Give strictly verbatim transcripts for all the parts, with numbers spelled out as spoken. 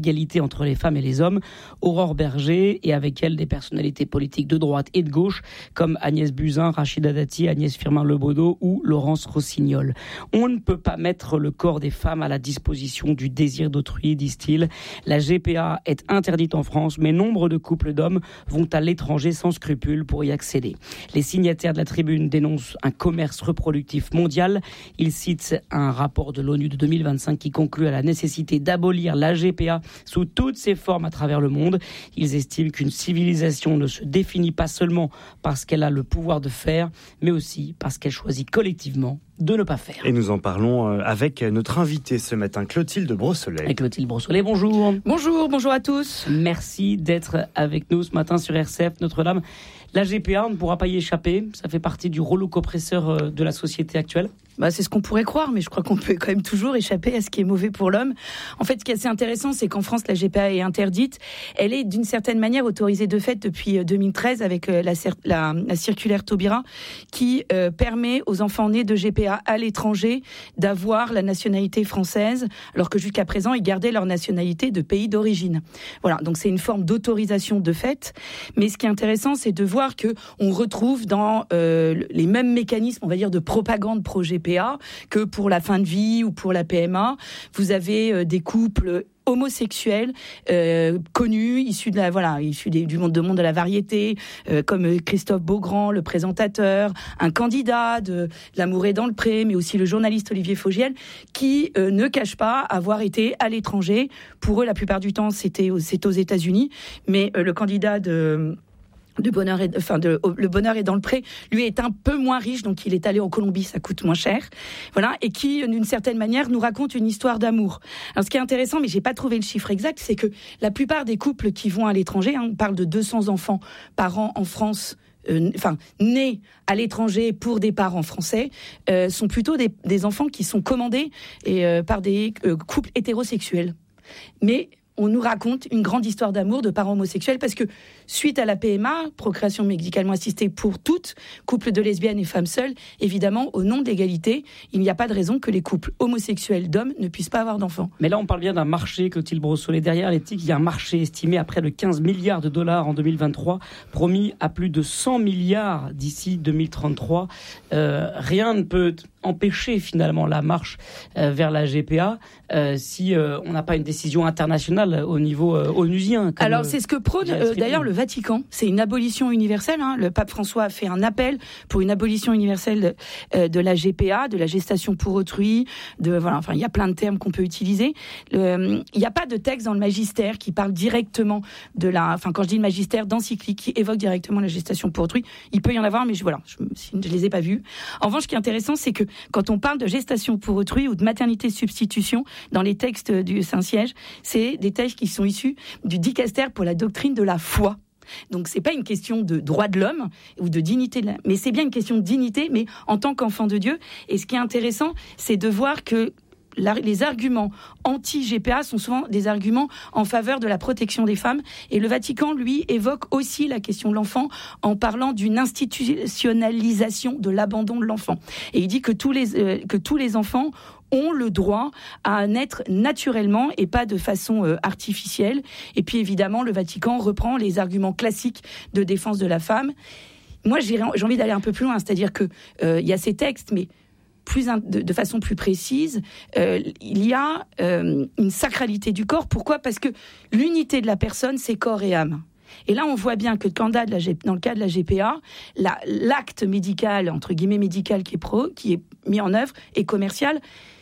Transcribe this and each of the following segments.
Égalité entre les femmes et les hommes, Aurore Berger, et avec elle des personnalités politiques de droite et de gauche comme Agnès Buzyn, Rachida Dati, Agnès Firmin-Lebaudot ou Laurence Rossignol. On ne peut pas mettre le corps des femmes à la disposition du désir d'autrui, disent-ils. La G P A est interdite en France, mais nombre de couples d'hommes vont à l'étranger sans scrupule pour y accéder. Les signataires de la tribune dénoncent un commerce reproductif mondial. Ils citent un rapport de l'ONU de deux mille vingt-cinq qui conclut à la nécessité d'abolir la G P A sous toutes ses formes à travers le monde. Ils estiment qu'une civilisation ne se définit pas seulement parce qu'elle a le pouvoir de faire, mais aussi parce qu'elle choisit collectivement de ne pas faire. Et nous en parlons avec notre invitée ce matin, Clotilde Brossolet. Et Clotilde Brossolet, bonjour. Bonjour, bonjour à tous. Merci d'être avec nous ce matin sur R C F Notre-Dame. La G P A, on ne pourra pas y échapper. Ça fait partie du rouleau compresseur de la société actuelle. Bah, c'est ce qu'on pourrait croire, mais je crois qu'on peut quand même toujours échapper à ce qui est mauvais pour l'homme. En fait, ce qui est assez intéressant, c'est qu'en France, la G P A est interdite. Elle est d'une certaine manière autorisée de fait depuis deux mille treize avec la, la, la circulaire Taubira qui euh, permet aux enfants nés de G P A à l'étranger d'avoir la nationalité française, alors que jusqu'à présent, ils gardaient leur nationalité de pays d'origine. Voilà, donc c'est une forme d'autorisation de fait. Mais ce qui est intéressant, c'est de voir que on retrouve dans euh, les mêmes mécanismes, on va dire, de propagande pro-G P A que pour la fin de vie ou pour la P M A. Vous avez euh, des couples homosexuels euh, connus, issus de la voilà, issus des, du monde de monde de la variété, euh, comme Christophe Beaugrand, le présentateur, un candidat de, de L'amour est dans le pré, mais aussi le journaliste Olivier Fogiel, qui euh, ne cache pas avoir été à l'étranger. Pour eux, la plupart du temps, c'était c'est aux États-Unis, mais euh, le candidat de De bonheur et, enfin de, le bonheur est dans le pré, lui est un peu moins riche, donc il est allé en Colombie, ça coûte moins cher, voilà, et qui d'une certaine manière nous raconte une histoire d'amour. Alors ce qui est intéressant, mais j'ai pas trouvé le chiffre exact, c'est que la plupart des couples qui vont à l'étranger, hein, on parle de deux cents enfants par an en France, euh, enfin nés à l'étranger pour des parents français, euh, sont plutôt des, des enfants qui sont commandés et, euh, par des euh, couples hétérosexuels. Mais on nous raconte une grande histoire d'amour de parents homosexuels parce que suite à la P M A, procréation médicalement assistée pour toutes, couples de lesbiennes et femmes seules, évidemment, au nom de l'égalité, il n'y a pas de raison que les couples homosexuels d'hommes ne puissent pas avoir d'enfants. Mais là, on parle bien d'un marché, Clotilde Brossolet. Derrière l'éthique, il y a un marché estimé à près de quinze milliards de dollars en deux mille vingt-trois, promis à plus de cent milliards d'ici deux mille trente-trois. Euh, rien ne peut empêcher finalement la marche euh, vers la G P A euh, si euh, on n'a pas une décision internationale au niveau euh, onusien. Alors c'est ce que prône euh, d'ailleurs le Vatican, c'est une abolition universelle, hein. Le pape François a fait un appel pour une abolition universelle de, euh, de la G P A, de la gestation pour autrui, de voilà, enfin il y a plein de termes qu'on peut utiliser. Il n'y a pas de texte dans le magistère qui parle directement de la, enfin quand je dis le magistère, d'encyclique qui évoque directement la gestation pour autrui. Il peut y en avoir, mais je, voilà, je, je les ai pas vus. En revanche, ce qui est intéressant, c'est que quand on parle de gestation pour autrui ou de maternité substitution dans les textes du Saint-Siège, c'est des textes qui sont issus du dicaster pour la doctrine de la foi. Donc c'est pas une question de droit de l'homme ou de dignité de l'homme, mais c'est bien une question de dignité, mais en tant qu'enfant de Dieu. Et ce qui est intéressant, c'est de voir que La, les arguments anti-G P A sont souvent des arguments en faveur de la protection des femmes. Et le Vatican, lui, évoque aussi la question de l'enfant en parlant d'une institutionnalisation de l'abandon de l'enfant. Et il dit que tous les, euh, que tous les enfants ont le droit à naître naturellement et pas de façon euh, artificielle. Et puis évidemment, le Vatican reprend les arguments classiques de défense de la femme. Moi, j'ai, j'ai envie d'aller un peu plus loin, c'est-à-dire que euh, il y a ces textes, mais plus de, de façon plus précise, euh, il y a euh, une sacralité du corps. Pourquoi ? Parce que l'unité de la personne, c'est corps et âme. Et là, on voit bien que dans le cas de la, dans le cas de la G P A, la, l'acte médical, entre guillemets médical, qui est, pro, qui est mis en œuvre et commercial,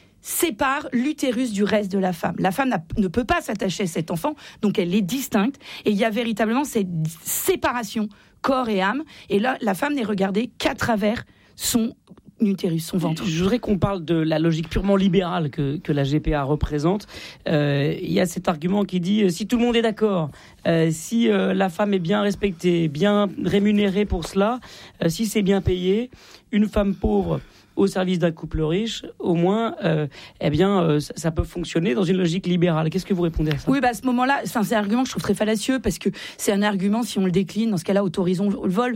sépare l'utérus du reste de la femme. La femme n'a, ne peut pas s'attacher à cet enfant, donc elle est distincte. Et il y a véritablement cette séparation corps et âme. Et là, la femme n'est regardée qu'à travers son utérus, son ventre. Je voudrais qu'on parle de la logique purement libérale que, que la G P A représente. Euh, il y a cet argument qui dit euh, si tout le monde est d'accord, euh, si euh, la femme est bien respectée, bien rémunérée pour cela, euh, si c'est bien payé, une femme pauvre au service d'un couple riche, au moins, euh, eh bien, euh, ça, ça peut fonctionner dans une logique libérale. Qu'est-ce que vous répondez à ça ? Oui, bah, à ce moment-là, c'est un argument que je trouve très fallacieux parce que c'est un argument, si on le décline, dans ce cas-là, autorisons le vol.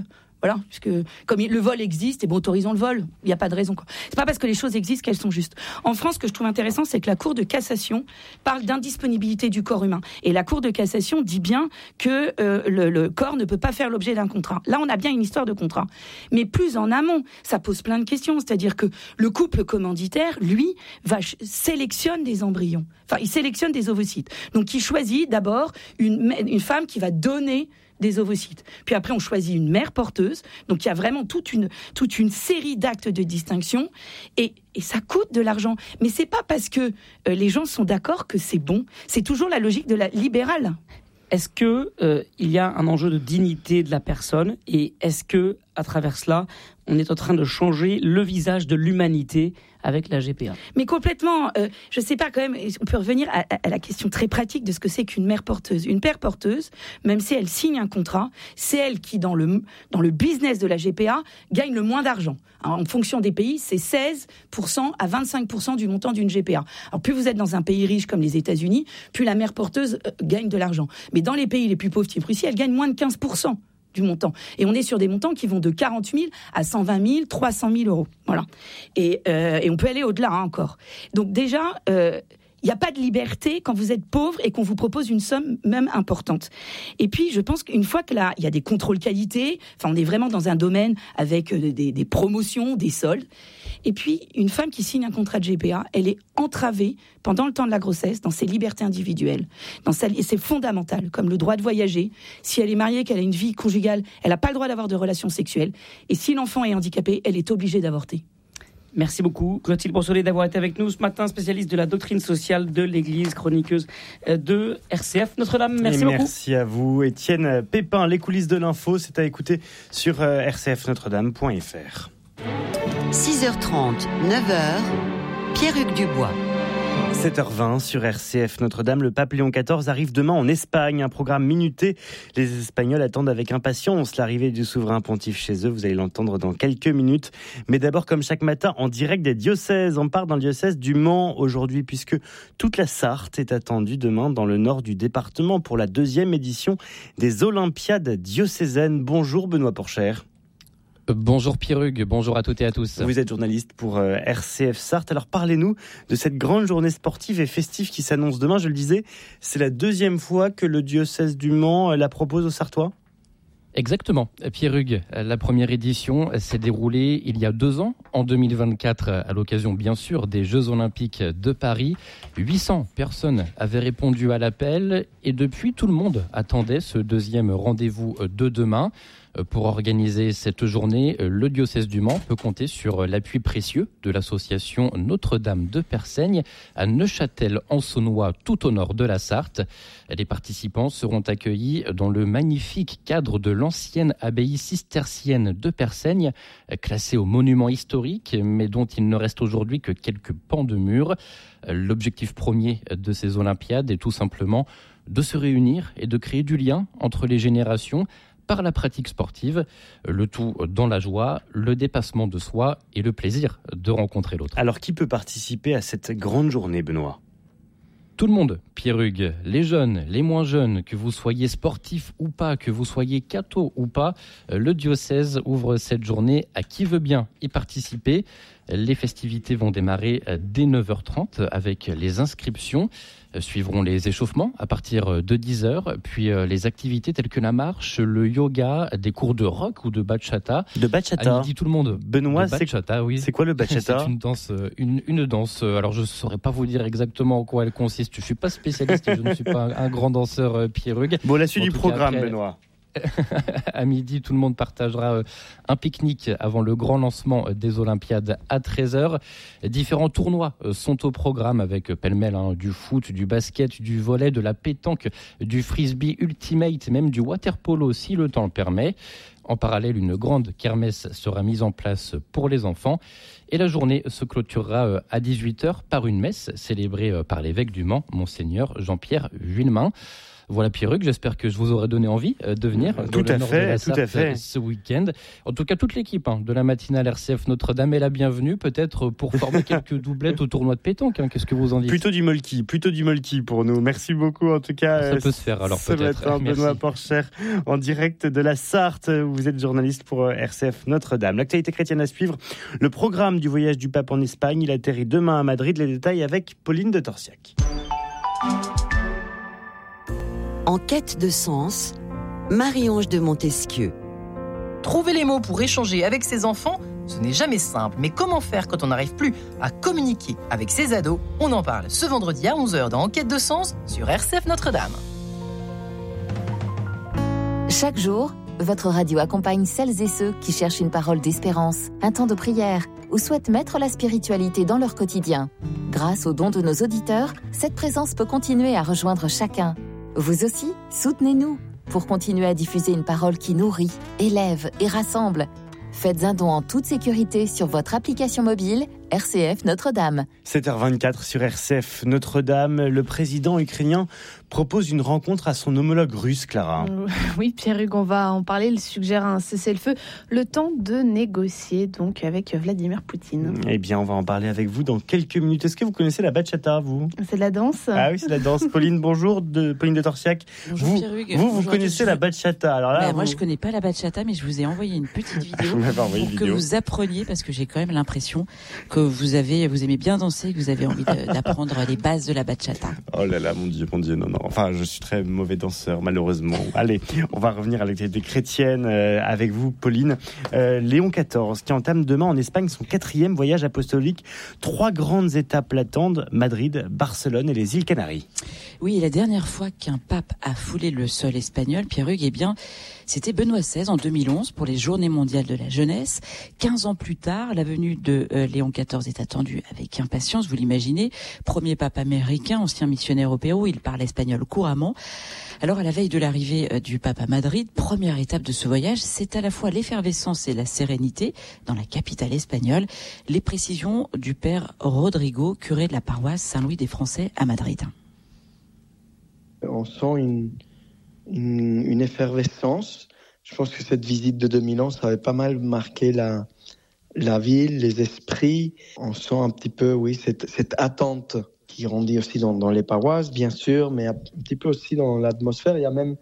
Voilà, puisque comme le vol existe, et bon, autorisons le vol. Il n'y a pas de raison. Quoi. C'est pas parce que les choses existent qu'elles sont justes. En France, ce que je trouve intéressant, c'est que la Cour de cassation parle d'indisponibilité du corps humain. Et la Cour de cassation dit bien que euh, le, le corps ne peut pas faire l'objet d'un contrat. Là, on a bien une histoire de contrat. Mais plus en amont, ça pose plein de questions. C'est-à-dire que le couple commanditaire, lui, va ch- sélectionne des embryons. Enfin, il sélectionne des ovocytes. Donc, il choisit d'abord une, une femme qui va donner des ovocytes. Puis après, on choisit une mère porteuse. Donc, il y a vraiment toute une, toute une série d'actes de distinction. Et, et ça coûte de l'argent. Mais c'est pas parce que euh, les gens sont d'accord que c'est bon. C'est toujours la logique de la libérale. Est-ce que euh, il y a un enjeu de dignité de la personne et est-ce que, à travers cela, on est en train de changer le visage de l'humanité avec la G P A? Mais complètement. Euh, je sais pas quand même. On peut revenir à, à la question très pratique de ce que c'est qu'une mère porteuse. Une mère porteuse, même si elle signe un contrat, c'est elle qui, dans le dans le business de la G P A, gagne le moins d'argent. Alors, en fonction des pays, c'est seize pour cent à vingt-cinq pour cent du montant d'une G P A. Alors plus vous êtes dans un pays riche comme les États-Unis, plus la mère porteuse euh, gagne de l'argent. Mais dans les pays les plus pauvres, type Russie, elle gagne moins de quinze pour cent. Du montant. Et on est sur des montants qui vont de quarante mille à cent vingt mille, trois cent mille euros. Voilà. Et, euh, et on peut aller au-delà hein, encore. Donc déjà, euh, il n'y a pas de liberté quand vous êtes pauvre et qu'on vous propose une somme même importante. Et puis, je pense qu'une fois que là, il y a des contrôles qualité, enfin, on est vraiment dans un domaine avec des, des promotions, des soldes. Et puis, une femme qui signe un contrat de G P A, elle est entravée pendant le temps de la grossesse dans ses libertés individuelles. Dans sa, et c'est fondamental, comme le droit de voyager. Si elle est mariée, qu'elle a une vie conjugale, elle n'a pas le droit d'avoir de relations sexuelles. Et si l'enfant est handicapé, elle est obligée d'avorter. Merci beaucoup, Clotilde Brossolet, d'avoir été avec nous ce matin, spécialiste de la doctrine sociale de l'Église, chroniqueuse de R C F Notre-Dame. Merci Et beaucoup. Merci à vous, Étienne Pépin. Les coulisses de l'info, c'est à écouter sur r c f notre dame point f r. six heures trente, neuf heures, Pierre-Hugues Dubois. sept heures vingt sur R C F Notre-Dame, le pape Léon quatorze arrive demain en Espagne, un programme minuté. Les Espagnols attendent avec impatience l'arrivée du souverain pontife chez eux, vous allez l'entendre dans quelques minutes. Mais d'abord, comme chaque matin, en direct des diocèses, on part dans le diocèse du Mans aujourd'hui, puisque toute la Sarthe est attendue demain dans le nord du département pour la deuxième édition des Olympiades diocésaines. Bonjour Benoît Porcher. Bonjour Pierre-Hugues, bonjour à toutes et à tous. Vous êtes journaliste pour euh, R C F Sarthe. Alors parlez-nous de cette grande journée sportive et festive qui s'annonce demain. Je le disais, c'est la deuxième fois que le diocèse du Mans la propose aux Sartois. Exactement, Pierre-Hugues. La première édition s'est déroulée il y a deux ans, en deux mille vingt-quatre, à l'occasion bien sûr des Jeux Olympiques de Paris. huit cents personnes avaient répondu à l'appel et depuis tout le monde attendait ce deuxième rendez-vous de demain. Pour organiser cette journée, le diocèse du Mans peut compter sur l'appui précieux de l'association Notre-Dame de Persaigne à Neufchâtel-en-Saônois, tout au nord de la Sarthe. Les participants seront accueillis dans le magnifique cadre de l'ancienne abbaye cistercienne de Persaigne, classée au monument historique, mais dont il ne reste aujourd'hui que quelques pans de murs. L'objectif premier de ces Olympiades est tout simplement de se réunir et de créer du lien entre les générations, par la pratique sportive, le tout dans la joie, le dépassement de soi et le plaisir de rencontrer l'autre. Alors qui peut participer à cette grande journée, Benoît ? Tout le monde, Pierre-Hugues, les jeunes, les moins jeunes, que vous soyez sportif ou pas, que vous soyez catho ou pas, le diocèse ouvre cette journée à qui veut bien y participer. Les festivités vont démarrer dès neuf heures trente avec les inscriptions. Suivront les échauffements à partir de dix heures, puis les activités telles que la marche, le yoga, des cours de rock ou de bachata. De bachata. À midi, tout le monde. Benoît, de bachata, c'est, oui. c'est quoi le bachata ? C'est une danse, une, une danse. Alors je ne saurais pas vous dire exactement en quoi elle consiste. Je ne suis pas spécialiste et je ne suis pas un, un grand danseur, Pierre-Hugues. Bon, la suite en du programme, après, Benoît. À midi, tout le monde partagera un pique-nique avant le grand lancement des Olympiades à treize heures. Différents tournois sont au programme avec pêle-mêle hein, du foot, du basket, du volley, de la pétanque, du frisbee ultimate, même du water-polo si le temps le permet. En parallèle, une grande kermesse sera mise en place pour les enfants. Et la journée se clôturera à dix-huit heures par une messe célébrée par l'évêque du Mans, Monseigneur Jean-Pierre Vuillemin. Voilà Pierre-Hugues, j'espère que je vous aurai donné envie de venir tout dans à le nord fait, de la tout à Sarthe fait. ce week-end. En tout cas, toute l'équipe hein, de la matinale R C F Notre-Dame est la bienvenue, peut-être pour former quelques doublettes au tournoi de pétanque. Hein. Qu'est-ce que vous en dites ? Plutôt du molki, plutôt du molki pour nous. Merci beaucoup en tout cas. Ça peut se faire alors ce peut-être. matin, Merci. Benoît Porcher en direct de la Sarthe. vous êtes journaliste pour R C F Notre-Dame. L'actualité chrétienne à suivre, le programme du voyage du pape en Espagne. Il atterrit demain à Madrid. Les détails avec Pauline de Torsiac. En quête de sens, Marie-Ange de Montesquieu. Trouver les mots pour échanger avec ses enfants, ce n'est jamais simple. Mais comment faire quand on n'arrive plus à communiquer avec ses ados ? On en parle ce vendredi à onze heures dans En quête de sens sur R C F Notre-Dame. Chaque jour, votre radio accompagne celles et ceux qui cherchent une parole d'espérance, un temps de prière ou souhaitent mettre la spiritualité dans leur quotidien. Grâce aux dons de nos auditeurs, cette présence peut continuer à rejoindre chacun. Vous aussi, soutenez-nous pour continuer à diffuser une parole qui nourrit, élève et rassemble. Faites un don en toute sécurité sur votre application mobile R C F Notre-Dame. sept heures vingt-quatre sur R C F Notre-Dame. Le président ukrainien propose une rencontre à son homologue russe, Clara. Oui, Pierre-Hugues, on va en parler. Il suggère un cessez-le-feu. Le temps de négocier donc avec Vladimir Poutine. Eh bien, on va en parler avec vous dans quelques minutes. Est-ce que vous connaissez la bachata, vous ? C'est de la danse ? Ah oui, c'est de la danse. Pauline, bonjour, de Pauline de Torsiac. Bonjour vous, Pierre-Hugues. Vous, vous bonjour connaissez la bachata. Alors là, bah, vous... Moi, je connais pas la bachata, mais je vous ai envoyé une petite vidéo pour vidéo. que vous appreniez, parce que j'ai quand même l'impression que vous avez, vous aimez bien danser, et que vous avez envie de, d'apprendre les bases de la bachata. Oh là là, mon Dieu, mon Dieu, non, non. Enfin, je suis très mauvais danseur, malheureusement. Allez, on va revenir à l'actualité chrétienne euh, avec vous, Pauline. Euh, Léon quatorze, qui entame demain en Espagne son quatrième voyage apostolique. Trois grandes étapes l'attendent, Madrid, Barcelone et les îles Canaries. Oui, et la dernière fois qu'un pape a foulé le sol espagnol, Pierre-Hugues, eh bien, c'était Benoît seize en deux mille onze pour les Journées mondiales de la jeunesse. quinze ans plus tard, la venue de euh, Léon quatorze est attendue avec impatience, vous l'imaginez. Premier pape américain, ancien missionnaire au Pérou, il parle espagnol couramment. Alors, à la veille de l'arrivée euh, du pape à Madrid, première étape de ce voyage, c'est à la fois l'effervescence et la sérénité dans la capitale espagnole. Les précisions du père Rodrigo, curé de la paroisse Saint-Louis des Français à Madrid. On sent une, une, une effervescence. Je pense que cette visite de deux mille onze, ça avait pas mal marqué la, la ville, les esprits. On sent un petit peu, oui, cette, cette attente qui grandit aussi dans, dans les paroisses, bien sûr, mais un petit peu aussi dans l'atmosphère. Il y a même,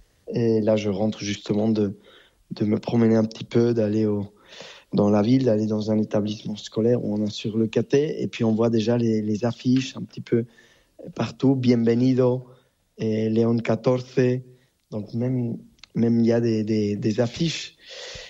et là je rentre justement de, de me promener un petit peu, d'aller au, dans la ville, d'aller dans un établissement scolaire où on a sur le caté, et puis on voit déjà les, les affiches un petit peu partout, Bienvenido, et Léon quatorze, donc même même il y a des, des, des affiches.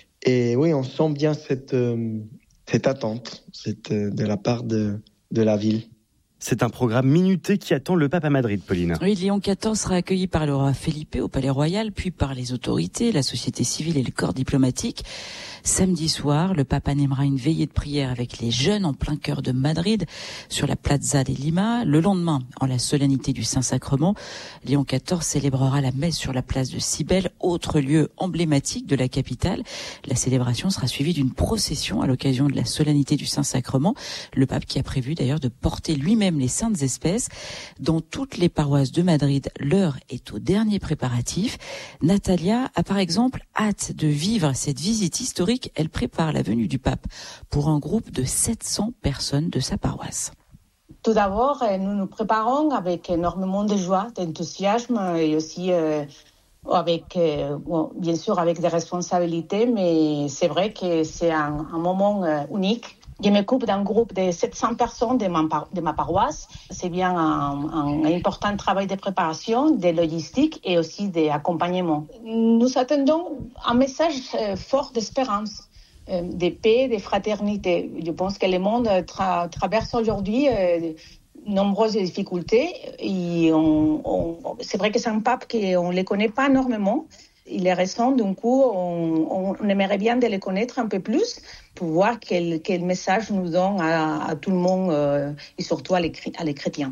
Et oui, on sent bien cette, euh, cette attente cette, euh, de la part de, de la ville. C'est un programme minuté qui attend le pape à Madrid, Pauline. Oui, Léon quatorze sera accueilli par le roi Felipe au Palais Royal, puis par les autorités, la société civile et le corps diplomatique. Samedi soir, le pape animera une veillée de prière avec les jeunes en plein cœur de Madrid, sur la Plaza de Lima. Le lendemain, en la solennité du Saint-Sacrement, Léon quatorze célébrera la messe sur la place de Cybèle, autre lieu emblématique de la capitale. La célébration sera suivie d'une procession à l'occasion de la solennité du Saint-Sacrement. Le pape qui a prévu d'ailleurs de porter lui-même les saintes espèces. Dans toutes les paroisses de Madrid, l'heure est au dernier préparatif. Natalia a par exemple hâte de vivre cette visite historique. Elle prépare la venue du pape pour un groupe de sept cents personnes de sa paroisse. Tout d'abord, nous nous préparons avec énormément de joie, d'enthousiasme et aussi euh, avec, euh, bon, bien sûr avec des responsabilités, mais c'est vrai que c'est un, un moment euh, unique. Je m'occupe d'un groupe de sept cents personnes de ma, de ma paroisse. C'est bien un, un important travail de préparation, de logistique et aussi d'accompagnement. Nous attendons un message fort d'espérance, de paix, de fraternité. Je pense que le monde tra- traverse aujourd'hui euh, nombreuses difficultés. Et on, on, c'est vrai que c'est un pape qu'on ne les connaît pas énormément. Il est récent, du coup, on, on aimerait bien de les connaître un peu plus pour voir quel, quel message nous donne à, à tout le monde euh, et surtout à les, à les chrétiens.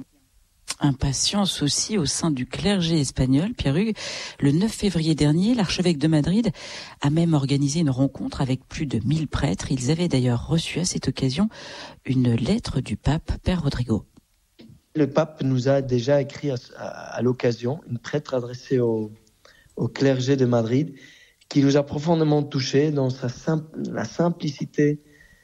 Impatience aussi au sein du clergé espagnol, Pierre-Hugues. Le neuf février dernier, l'archevêque de Madrid a même organisé une rencontre avec plus de mille prêtres. Ils avaient d'ailleurs reçu à cette occasion une lettre du pape, Père Rodrigo. Le pape nous a déjà écrit à, à, à l'occasion une lettre adressée au au clergé de Madrid, qui nous a profondément touchés dans sa simple, la simplicité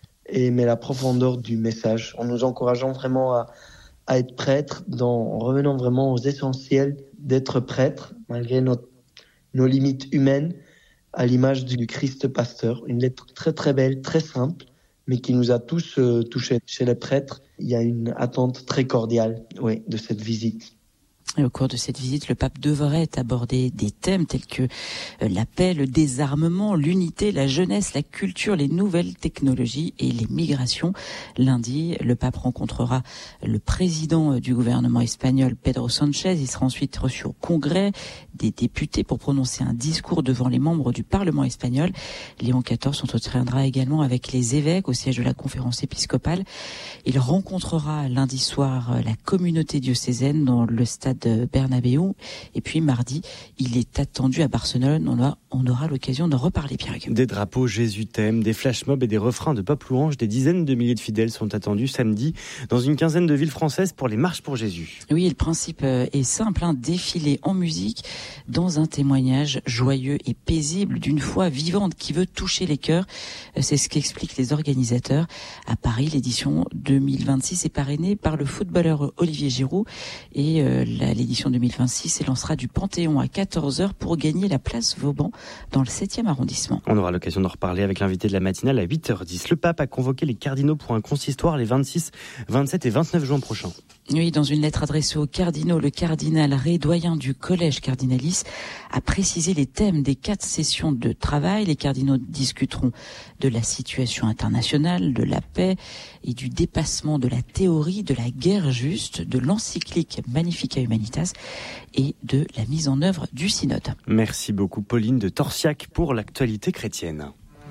et mais la profondeur du message, en nous encourageant vraiment à, à être prêtre, dans, en revenant vraiment aux essentiels d'être prêtre, malgré notre, nos limites humaines, à l'image du Christ pasteur. Une lettre très très belle, très simple, mais qui nous a tous euh, touchés. Chez les prêtres, il y a une attente très cordiale, oui, de cette visite. Et au cours de cette visite, le pape devrait aborder des thèmes tels que la paix, le désarmement, l'unité, la jeunesse, la culture, les nouvelles technologies et les migrations. Lundi, le pape rencontrera le président du gouvernement espagnol, Pedro Sánchez. Il sera ensuite reçu au Congrès des députés pour prononcer un discours devant les membres du Parlement espagnol. Léon quatorze s'entretiendra également avec les évêques au siège de la conférence épiscopale. Il rencontrera lundi soir la communauté diocésaine dans le stade de Bernabéu. Et puis mardi, il est attendu à Barcelone. On aura, on aura l'occasion d'en reparler, Pierre. Des drapeaux Jésus t'aime, des flash mobs et des refrains de pop louange. Des dizaines de milliers de fidèles sont attendus samedi dans une quinzaine de villes françaises pour les marches pour Jésus. Oui, le principe est simple, hein, défiler en musique dans un témoignage joyeux et paisible d'une foi vivante qui veut toucher les cœurs. C'est ce qu'expliquent les organisateurs. À Paris, l'édition deux mille vingt-six est parrainée par le footballeur Olivier Giroud et euh, la L'édition deux mille vingt-six s'élancera du Panthéon à quatorze heures pour gagner la place Vauban dans le septième arrondissement. On aura l'occasion d'en reparler avec l'invité de la matinale à huit heures dix. Le pape a convoqué les cardinaux pour un consistoire les vingt-six, vingt-sept et vingt-neuf juin prochains. Oui, dans une lettre adressée aux cardinaux, le cardinal Ré, doyen du collège Cardinalis, a précisé les thèmes des quatre sessions de travail. Les cardinaux discuteront de la situation internationale, de la paix et du dépassement de la théorie de la guerre juste, de l'encyclique Magnificat Humanitas et de la mise en œuvre du synode. Merci beaucoup Pauline de Torsiac pour l'actualité chrétienne.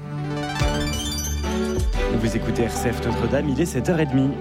Vous écoutez R C F Notre-Dame, il est sept heures trente.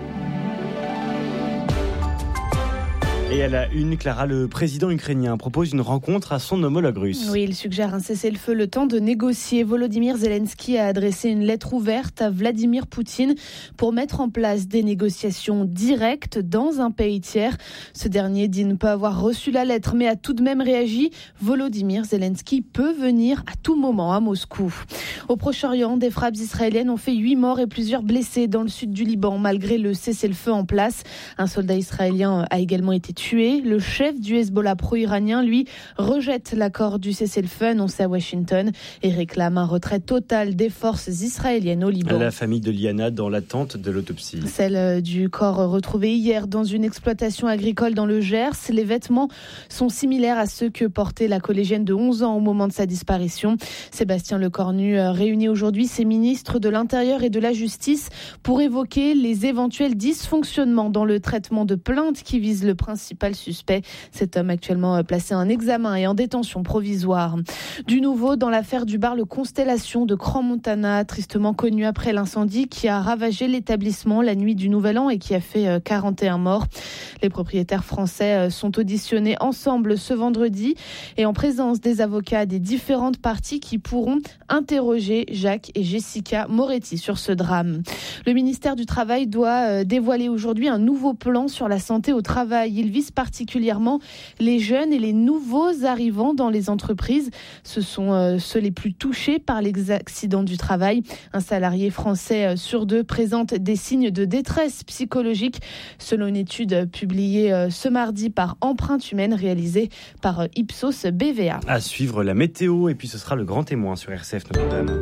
Et à la une, Clara, le président ukrainien propose une rencontre à son homologue russe. Oui, il suggère un cessez-le-feu, le temps de négocier. Volodymyr Zelensky a adressé une lettre ouverte à Vladimir Poutine pour mettre en place des négociations directes dans un pays tiers. Ce dernier dit ne pas avoir reçu la lettre, mais a tout de même réagi. Volodymyr Zelensky peut venir à tout moment à Moscou. Au Proche-Orient, des frappes israéliennes ont fait huit morts et plusieurs blessés dans le sud du Liban, malgré le cessez-le-feu en place. Un soldat israélien a également été tué. Le chef du Hezbollah pro-iranien, lui, rejette l'accord du cessez-le-feu annoncé à Washington et réclame un retrait total des forces israéliennes au Liban. La famille de Liana dans l'attente de l'autopsie. Celle du corps retrouvé hier dans une exploitation agricole dans le Gers. Les vêtements sont similaires à ceux que portait la collégienne de onze ans au moment de sa disparition. Sébastien Lecornu réunit aujourd'hui ses ministres de l'Intérieur et de la Justice pour évoquer les éventuels dysfonctionnements dans le traitement de plaintes qui visent le principal suspect. Cet homme actuellement placé en examen et en détention provisoire. Du nouveau dans l'affaire du bar Le Constellation de Crans-Montana, tristement connu après l'incendie qui a ravagé l'établissement la nuit du Nouvel An et qui a fait quarante et un morts. Les propriétaires français sont auditionnés ensemble ce vendredi et en présence des avocats des différentes parties qui pourront interroger Jacques et Jessica Moretti sur ce drame. Le ministère du Travail doit dévoiler aujourd'hui un nouveau plan sur la santé au travail. Il vise particulièrement les jeunes et les nouveaux arrivants dans les entreprises. Ce sont euh, ceux les plus touchés par les accidents du travail. Un salarié français sur deux présente des signes de détresse psychologique, selon une étude publiée euh, ce mardi par Empreinte Humaine, réalisée par euh, Ipsos B V A. À suivre la météo, et puis ce sera le grand témoin sur R C F Notre-Dame.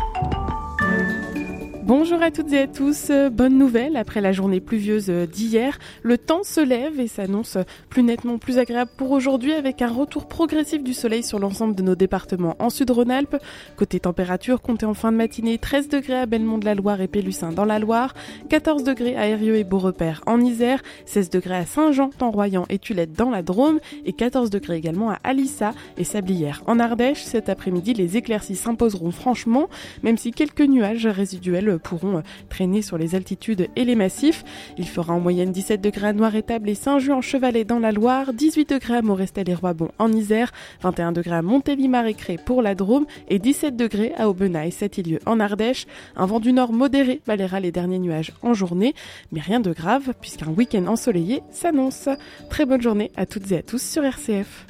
Bonjour à toutes et à tous, bonne nouvelle, après la journée pluvieuse d'hier, le temps se lève et s'annonce plus nettement plus agréable pour aujourd'hui avec un retour progressif du soleil sur l'ensemble de nos départements en Sud-Rhône-Alpes. Côté température, comptez en fin de matinée treize degrés à Belmont-de-la-Loire et Pélussin dans la Loire, quatorze degrés à Eyrieux et Beaurepaire en Isère, seize degrés à Saint-Jean, Tenroyant et Tulette dans la Drôme et quatorze degrés également à Alissa et Sablières en Ardèche. Cet après-midi, les éclaircies s'imposeront franchement, même si quelques nuages résiduels pourront traîner sur les altitudes et les massifs. Il fera en moyenne dix-sept degrés à Noirétable et Saint-Just-en-Chevalet dans la Loire, dix-huit degrés à Morestel et Roibon en Isère, vingt et un degrés à Montélimar et Cré pour la Drôme et dix-sept degrés à Aubenas et Sept-Îlieux en Ardèche. Un vent du nord modéré balayera les derniers nuages en journée, mais rien de grave puisqu'un week-end ensoleillé s'annonce. Très bonne journée à toutes et à tous sur R C F.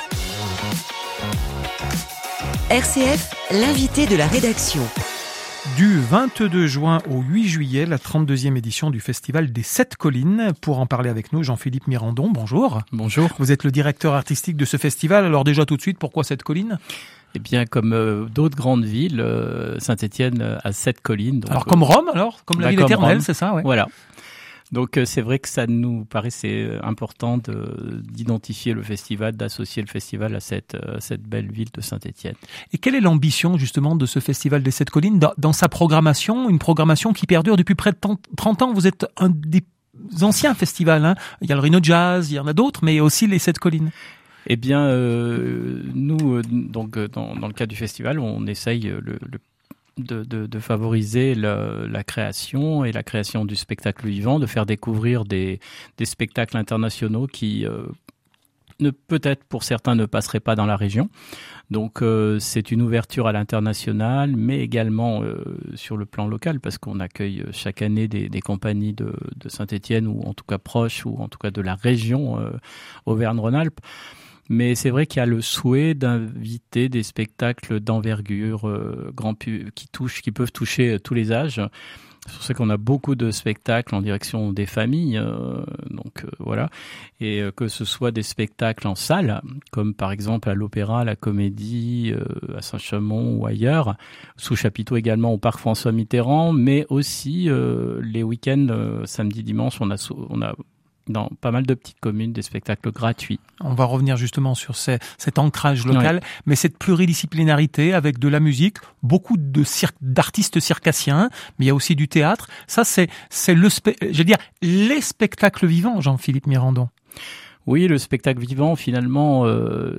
R C F, l'invité de la rédaction. Du vingt-deux juin au huit juillet, la trente-deuxième édition du Festival des Sept Collines. Pour en parler avec nous, Jean-Philippe Mirandon, bonjour. Bonjour. Vous êtes le directeur artistique de ce festival. Alors déjà tout de suite, pourquoi Sept Collines ? Eh bien, comme euh, d'autres grandes villes, euh, Saint-Étienne a sept collines. Donc, alors comme Rome, alors Comme la ville éternelle, c'est ça, ouais. Voilà. Donc euh, c'est vrai que ça nous paraissait important de, d'identifier le festival, d'associer le festival à cette, euh, cette belle ville de Saint-Étienne. Et quelle est l'ambition justement de ce Festival des Sept Collines dans, dans sa programmation, une programmation qui perdure depuis près de trente ans. Vous êtes un des anciens festivals, hein. Il y a le Rhino Jazz, il y en a d'autres, mais aussi les Sept Collines. Eh bien, euh, nous, euh, donc dans, dans le cadre du festival, on essaye le, le De, de, de favoriser la, la création et la création du spectacle vivant, de faire découvrir des, des spectacles internationaux qui, euh, ne, peut-être pour certains, ne passeraient pas dans la région. Donc euh, c'est une ouverture à l'international, mais également euh, sur le plan local, parce qu'on accueille chaque année des, des compagnies de, de Saint-Étienne, ou en tout cas proches, ou en tout cas de la région euh, Auvergne-Rhône-Alpes. Mais c'est vrai qu'il y a le souhait d'inviter des spectacles d'envergure euh, grand pu- qui touchent, qui peuvent toucher tous les âges. C'est pour ça qu'on a beaucoup de spectacles en direction des familles, euh, donc euh, voilà, et euh, que ce soit des spectacles en salle, comme par exemple à l'Opéra, à la Comédie, euh, à Saint-Chamond ou ailleurs, sous chapiteau également au Parc François Mitterrand, mais aussi euh, les week-ends, euh, samedi, dimanche, on a, on a dans pas mal de petites communes, des spectacles gratuits. On va revenir justement sur ces, cet ancrage local, oui. Mais cette pluridisciplinarité avec de la musique, beaucoup de cir- d'artistes circassiens, mais il y a aussi du théâtre. Ça, c'est, c'est le, spe- je veux dire, les spectacles vivants, Jean-Philippe Mirandon. Oui, le spectacle vivant, finalement, euh,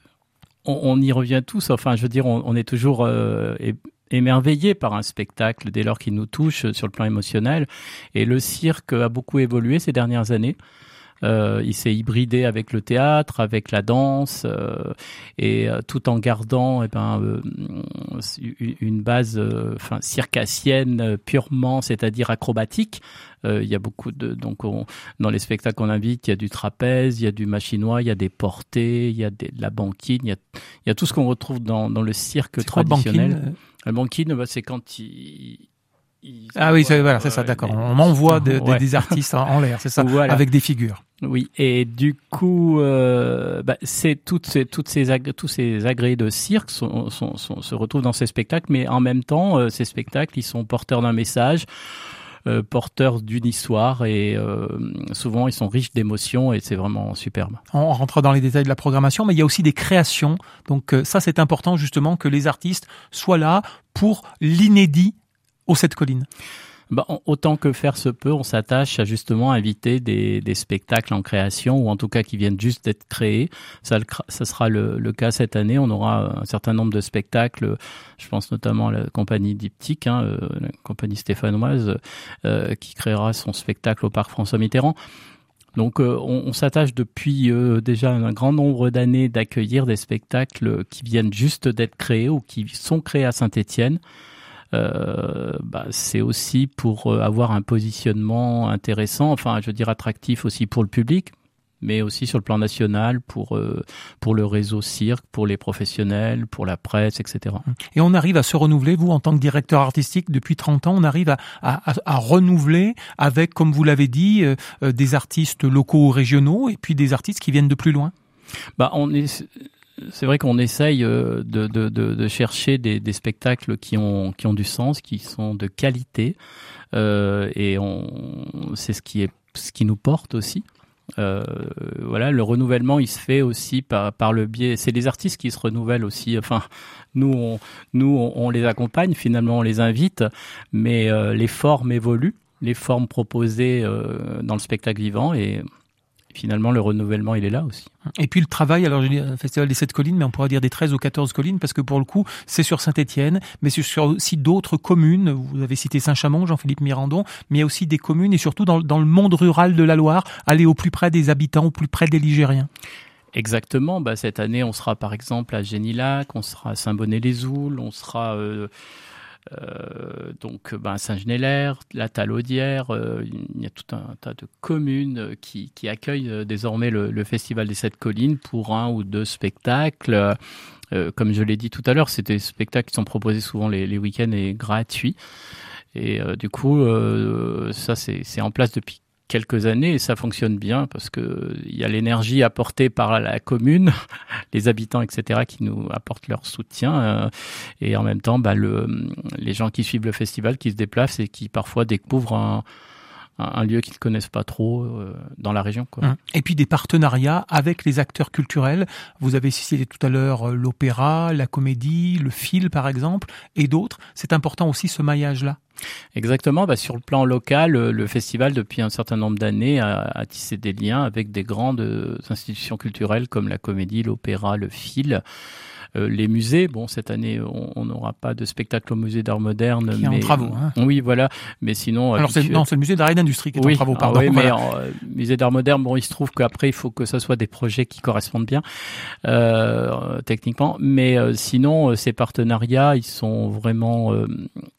on, on y revient tous. Enfin, je veux dire, on, on est toujours euh, émerveillé par un spectacle dès lors qu'il nous touche sur le plan émotionnel. Et le cirque a beaucoup évolué ces dernières années. Euh, il s'est hybridé avec le théâtre, avec la danse, euh, et euh, tout en gardant eh ben, euh, une base euh, enfin, circassienne euh, purement, c'est-à-dire acrobatique. Euh, il y a beaucoup de donc on, dans les spectacles qu'on invite, il y a du trapèze, il y a du machinois, il y a des portées, il y a des, de la banquine, il y a, il y a tout ce qu'on retrouve dans, dans le cirque c'est traditionnel. Quoi, banquine la banquine, bah, c'est quand il Ils ah oui, c'est, voilà, c'est ça, d'accord. On m'envoie de, de, ouais. des artistes en l'air, c'est ça, voilà. Avec des figures. Oui, et du coup, euh, bah, c'est toutes ces, toutes ces agré, tous ces agrès de cirque sont, sont, sont, se retrouvent dans ces spectacles, mais en même temps, euh, ces spectacles, ils sont porteurs d'un message, euh, porteurs d'une histoire, et euh, souvent, ils sont riches d'émotions, et c'est vraiment superbe. On rentre dans les détails de la programmation, mais il y a aussi des créations. Donc euh, ça, c'est important justement que les artistes soient là pour l'inédit aux Sept Collines. Bah, autant que faire se peut, on s'attache à justement inviter des, des spectacles en création, ou en tout cas qui viennent juste d'être créés. Ça, ça sera le, le cas cette année. On aura un certain nombre de spectacles. Je pense notamment à la compagnie Diptyque, hein, la compagnie stéphanoise, euh, qui créera son spectacle au Parc François Mitterrand. Donc euh, on, on s'attache depuis euh, déjà un grand nombre d'années d'accueillir des spectacles qui viennent juste d'être créés ou qui sont créés à Saint-Étienne. Euh, bah, c'est aussi pour avoir un positionnement intéressant, enfin je veux dire attractif aussi pour le public, mais aussi sur le plan national pour euh, pour le réseau cirque, pour les professionnels, pour la presse, et cetera. Et on arrive à se renouveler, vous en tant que directeur artistique depuis trente ans, on arrive à, à, à renouveler avec, comme vous l'avez dit, euh, des artistes locaux ou régionaux, et puis des artistes qui viennent de plus loin. Bah on est C'est vrai qu'on essaye de, de, de, de chercher des, des spectacles qui ont, qui ont du sens, qui sont de qualité, euh, et on, c'est ce qui est, ce qui nous porte aussi. Euh, voilà, le renouvellement, il se fait aussi par, par le biais. C'est les artistes qui se renouvellent aussi. Enfin, nous, on, nous, on, on les accompagne. Finalement, on les invite, mais euh, les formes évoluent, les formes proposées euh, dans le spectacle vivant, et finalement, le renouvellement, il est là aussi. Et puis le travail, alors je dis un festival des sept collines, mais on pourrait dire des treize ou quatorze collines, parce que pour le coup, c'est sur Saint-Étienne, mais c'est sur aussi d'autres communes. Vous avez cité Saint-Chamond, Jean-Philippe Mirandon, mais il y a aussi des communes, et surtout dans, dans le monde rural de la Loire, aller au plus près des habitants, au plus près des Ligériens. Exactement. Bah, cette année, on sera par exemple à Génilac, on sera à Saint-Bonnet-les-Oules, on sera... Euh Euh, donc, ben, Saint-Genélaire, la Talaudière, euh, il y a tout un tas de communes qui, qui accueillent euh, désormais le, le Festival des Sept Collines pour un ou deux spectacles. Euh, comme je l'ai dit tout à l'heure, c'est des spectacles qui sont proposés souvent les, les week-ends et gratuits. Et euh, du coup, euh, ça, c'est, c'est en place depuis quelques années et ça fonctionne bien parce que il y a l'énergie apportée par la commune, les habitants, et cetera, qui nous apportent leur soutien euh, et en même temps, bah, le, les gens qui suivent le festival, qui se déplacent et qui parfois découvrent un, un, un lieu qu'ils ne connaissent pas trop euh, dans la région, quoi. Et puis des partenariats avec les acteurs culturels. Vous avez cité tout à l'heure l'opéra, la comédie, le film par exemple, et d'autres. C'est important aussi ce maillage-là. Exactement. Bah, sur le plan local, le festival, depuis un certain nombre d'années, a, a tissé des liens avec des grandes institutions culturelles comme la comédie, l'opéra, le film. Euh, les musées, bon, cette année, on n'aura pas de spectacle au musée d'art moderne. Qui est mais, en travaux. Hein. Oui, voilà. Mais sinon... Alors, c'est, non, c'est le musée d'art et d'industrie qui est oui, en travaux, pardon. Ah oui, voilà. mais en euh, musée d'art moderne, bon, il se trouve qu'après, il faut que ça soit des projets qui correspondent bien, euh, techniquement. Mais euh, sinon, euh, ces partenariats, ils sont vraiment... Euh,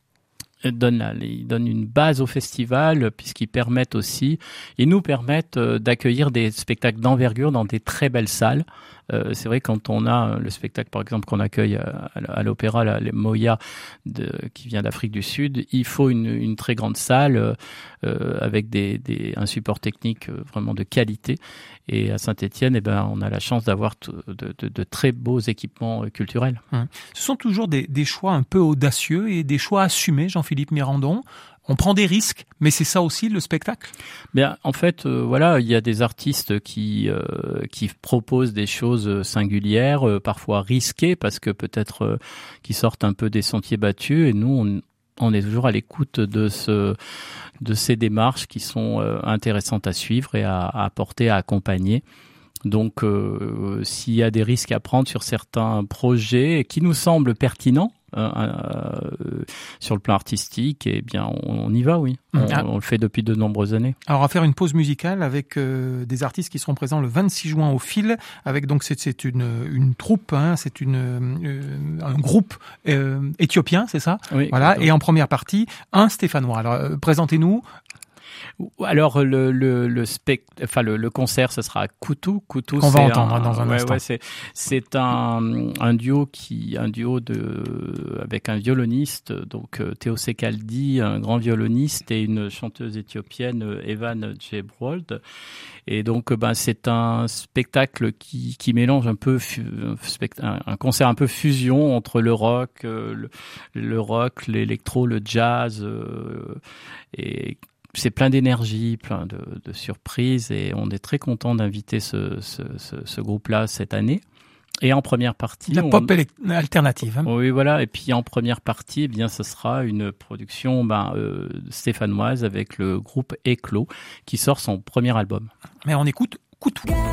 Donne, ils donnent une base au festival puisqu'ils permettent aussi, ils nous permettent d'accueillir des spectacles d'envergure dans des très belles salles. Euh, c'est vrai quand on a le spectacle par exemple qu'on accueille à, à l'opéra, la, les Moya de, qui vient d'Afrique du Sud, il faut une, une très grande salle euh, avec des, des, un support technique vraiment de qualité. Et à Saint-Étienne, eh ben, on a la chance d'avoir t- de, de, de très beaux équipements culturels. Hum. Ce sont toujours des, des choix un peu audacieux et des choix assumés, Jean-Philippe Mirandon. On prend des risques, mais c'est ça aussi le spectacle. Bien, en fait, euh, voilà, il y a des artistes qui euh, qui proposent des choses singulières, euh, parfois risquées, parce que peut-être euh, qui sortent un peu des sentiers battus. Et nous, on, on est toujours à l'écoute de ce de ces démarches qui sont euh, intéressantes à suivre et à, à apporter, à accompagner. Donc, euh, s'il y a des risques à prendre sur certains projets qui nous semblent pertinents, Euh, euh, sur le plan artistique, eh bien, on, on y va, oui. On, ah. on le fait depuis de nombreuses années. Alors, on va faire une pause musicale avec euh, des artistes qui seront présents le vingt-six juin au Fil. Avec donc c'est, c'est une une troupe, hein, c'est une euh, un groupe euh, éthiopien, c'est ça ? Oui. Voilà. Et en première partie, un Stéphanois. Alors, euh, présentez-nous. Alors le le le spect, enfin le, le concert, ce sera Koutou. Koutou, qu'on c'est va entendre un, dans un ouais, instant. Ouais, c'est c'est un un duo qui un duo de avec un violoniste, donc Théo Sekaldi, un grand violoniste, et une chanteuse éthiopienne, Evan Djebrold. Et donc ben c'est un spectacle qui qui mélange un peu un, un concert un peu fusion entre le rock, le, le rock, l'électro, le jazz euh, et c'est plein d'énergie, plein de, de surprises, et on est très content d'inviter ce, ce, ce, ce groupe-là cette année. Et en première partie, la on... pop alternative. Hein. Oui, voilà. Et puis en première partie, eh bien, ce sera une production ben, euh, stéphanoise avec le groupe Éclos qui sort son premier album. Mais on écoute Koutou.